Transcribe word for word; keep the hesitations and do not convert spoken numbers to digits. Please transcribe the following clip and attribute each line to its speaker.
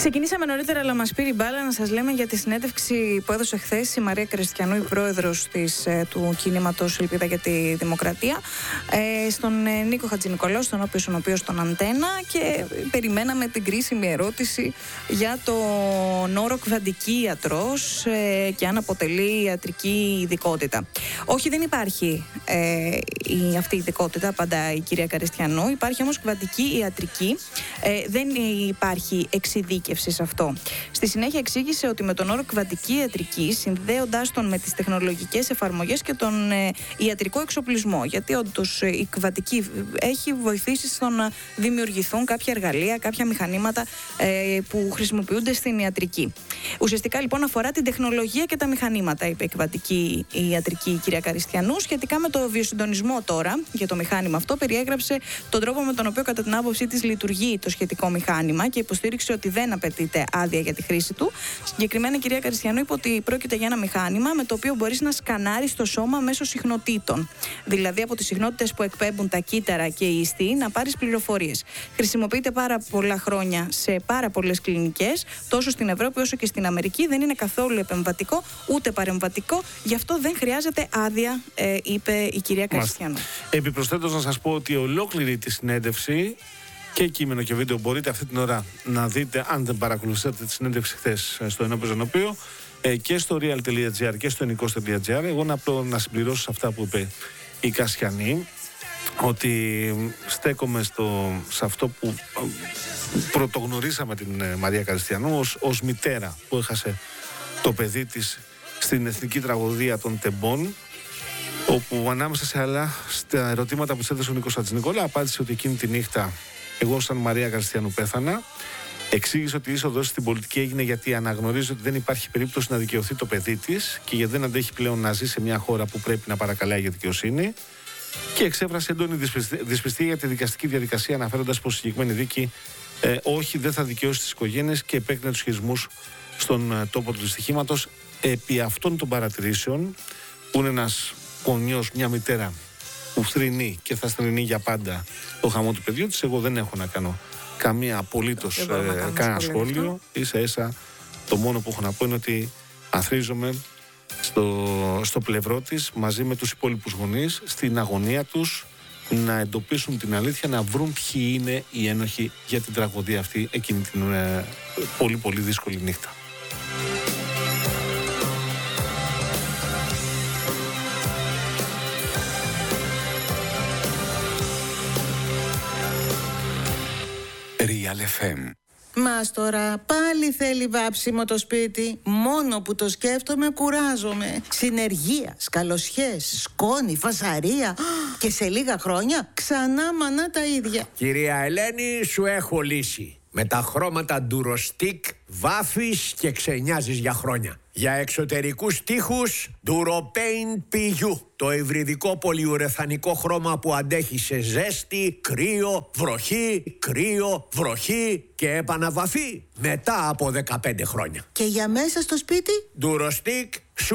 Speaker 1: Ξεκινήσαμε νωρίτερα, αλλά μας πήρε η μπάλα να σας λέμε για τη συνέντευξη που έδωσε χθες η Μαρία Κριστιανού, η πρόεδρος της, του κινήματος Ελπίδα για τη Δημοκρατία, ε, στον ε, Νίκο Χατζηνικολάου, στον οποίο στον οποίο στον Αντένα, και περιμέναμε την κρίσιμη ερώτηση για τον όρο κβαντική ιατρός ε, και αν αποτελεί ιατρική ειδικότητα. Όχι, δεν υπάρχει ε, η, αυτή η ειδικότητα, απαντά η κυρία Κριστιανού. Υπάρχει όμως κβαντική ιατρική. Ε, δεν υπάρχει εξειδίκευση σε αυτό. Στη συνέχεια εξήγησε ότι με τον όρο κβαντική ιατρική, συνδέοντάς τον με τις τεχνολογικές εφαρμογές και τον ε, ιατρικό εξοπλισμό, γιατί όντως ε, η κβαντική έχει βοηθήσει στο να δημιουργηθούν κάποια εργαλεία, κάποια μηχανήματα ε, που χρησιμοποιούνται στην ιατρική. Ουσιαστικά λοιπόν αφορά την τεχνολογία και τα μηχανήματα, είπε η κβαντική η ιατρική η κυρία Κριστιανού. Σχετικά με το βιοσυντονισμό τώρα, για το μηχάνημα αυτό, περιέγραψε τον τρόπο με τον οποίο κατά την άποψή της λειτουργεί το σχετικό μηχάνημα και υποστήριξε ότι δεν απαιτείται άδεια για τη χρήση του. Συγκεκριμένα η κυρία Κριστιανού είπε ότι πρόκειται για ένα μηχάνημα με το οποίο μπορείς να σκανάρεις το σώμα μέσω συχνοτήτων. Δηλαδή από τις συχνότητες που εκπέμπουν τα κύτταρα και οι ιστοί να πάρεις πληροφορίες. Χρησιμοποιείται πάρα πολλά χρόνια σε πάρα πολλές κλινικές, τόσο στην Ευρώπη όσο και στην Αμερική. Δεν είναι καθόλου επεμβατικό ούτε παρεμβατικό, γι' αυτό δεν χρειάζεται άδεια, ε, είπε η κυρία Κριστιανού.
Speaker 2: Επιπροσθέτως, να σας πω ότι ολόκληρη τη συνέντευξη και κείμενο και βίντεο μπορείτε αυτή την ώρα να δείτε, αν δεν παρακολουθήσατε τη συνέντευξη χθες στο Ενώπιο Ζωνοπείο, και στο real.gr και στο enikos.gr. Εγώ να, απλό, να συμπληρώσω σε αυτά που είπε η Κασιανή, ότι στέκομαι στο, σε αυτό που πρωτογνωρίσαμε την Μαρία Κριστιανού ως, ως μητέρα που έχασε το παιδί της στην εθνική τραγωδία των Τεμπών, όπου ανάμεσα σε άλλα στα ερωτήματα που της έδωσε ο Νίκος Χατζηνικολάου απάντησε ότι εκείνη τη νύχτα εγώ σαν Μαρία Κριστιανού πέθανα. Εξήγησε ότι η είσοδος στην πολιτική έγινε γιατί αναγνωρίζει ότι δεν υπάρχει περίπτωση να δικαιωθεί το παιδί της και γιατί δεν αντέχει πλέον να ζει σε μια χώρα που πρέπει να παρακαλάει για δικαιοσύνη. Και εξέφρασε έντονη δυσπιστία για τη δικαστική διαδικασία, αναφέροντας πως η συγκεκριμένη δίκη ε, όχι, δεν θα δικαιώσει τις οικογένειες, και επέκρινε τους χειρισμούς στον ε, τόπο του δυστυχήματος. Επί αυτών των παρατηρήσεων, που είναι ένας γονιός, μια μητέρα που θρηνεί και θα θρηνεί για πάντα το χαμό του παιδιού της, εγώ δεν έχω να κάνω καμία απολύτως ε, κανένα σχόλιο. Ίσα ίσα το μόνο που έχω να πω είναι ότι αθρίζομαι στο, στο πλευρό της μαζί με τους υπόλοιπους γονείς, στην αγωνία τους να εντοπίσουν την αλήθεια, να βρουν ποιοι είναι οι ένοχοι για την τραγωδία αυτή εκείνη την ε, πολύ πολύ δύσκολη νύχτα.
Speaker 3: Real εφ εμ.
Speaker 4: Μας τώρα πάλι θέλει βάψιμο το σπίτι. Μόνο που το σκέφτομαι κουράζομαι. Συνεργεία, καλοσιές, σκόνη, φασαρία. Και σε λίγα χρόνια ξανά μανά τα ίδια.
Speaker 5: Κυρία Ελένη, σου έχω λύση. Με τα χρώματα Durostix βάφεις και ξενιάζεις για χρόνια. Για εξωτερικούς τοίχους Duropaint πι γιου. Το υβριδικό πολυουρεθανικό χρώμα που αντέχει σε ζέστη, κρύο, βροχή, κρύο, βροχή και επαναβαφή μετά από δεκαπέντε χρόνια.
Speaker 4: Και για μέσα στο σπίτι
Speaker 5: Durostix